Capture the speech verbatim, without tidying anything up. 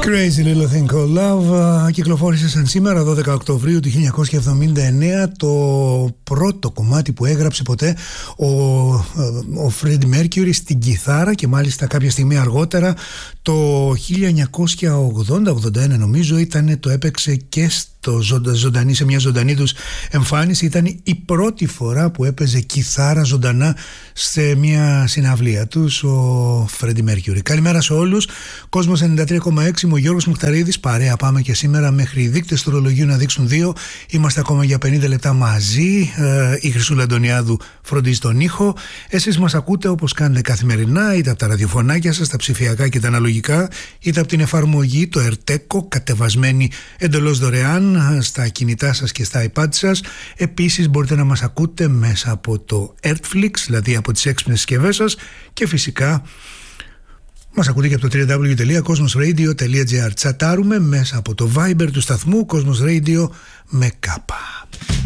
Crazy Little Thing Called Love κυκλοφόρησε σαν σήμερα δώδεκα Οκτωβρίου του χίλια εννιακόσια εβδομήντα εννέα, το πρώτο κομμάτι που έγραψε ποτέ ο, ο Freddie Mercury στην κιθάρα, και μάλιστα κάποια στιγμή αργότερα το χίλια εννιακόσια ογδόντα ογδόντα ένα νομίζω ήταν, το έπαιξε και στο ζωντανή, σε μια ζωντανή τους εμφάνιση. Ήταν η πρώτη φορά που έπαιζε κιθάρα ζωντανά σε μια συναυλία τους ο Freddie Mercury. Καλημέρα σε όλους. Κόσμος ενενήντα τρία κόμμα έξι, είμαι ο Γιώργος Μουχταρίδης. Παρέα πάμε και σήμερα μέχρι οι δείκτες του ρολογίου να δείξουν δύο. Είμαστε ακόμα για πενήντα λεπτά μαζί. Ε, η Χρυσούλα Αντωνιάδου φροντίζει τον ήχο. Εσείς μας ακούτε όπως κάνετε καθημερινά, είτε από τα ραδιοφωνάκια σας, τα ψηφιακά και τα αναλογικά, είτε από την εφαρμογή, το Ερτέκο, κατεβασμένη εντελώς δωρεάν στα κινητά σας και στα iPad σας. Επίσης μπορείτε να μας ακούτε μέσα από το Artflix, δηλαδή από τις έξυπνες συσκευές σας, και φυσικά μας ακούτε και από το double-u double-u double-u τελεία cosmos radio τελεία gr. Τσατάρουμε μέσα από το Viber του σταθμού Cosmos Radio με κάπα.